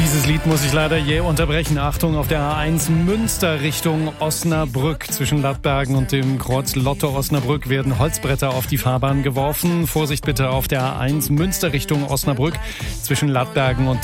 Dieses Lied muss ich leider jäh unterbrechen. Achtung, auf der A1 Münster Richtung Osnabrück. Zwischen Lattbergen und dem Kreuz Lotto Osnabrück werden Holzbretter auf die Fahrbahn geworfen. Vorsicht bitte auf der A1 Münster Richtung Osnabrück. Zwischen Lattbergen und